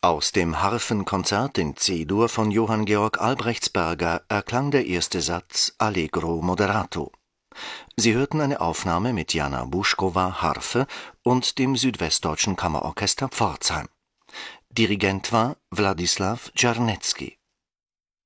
Aus dem Harfenkonzert in C-Dur von Johann Georg Albrechtsberger erklang der erste Satz Allegro moderato. Sie hörten eine Aufnahme mit Jana Buschkowa, Harfe und dem Südwestdeutschen Kammerorchester Pforzheim. Dirigent war Wladislaw Czarnecki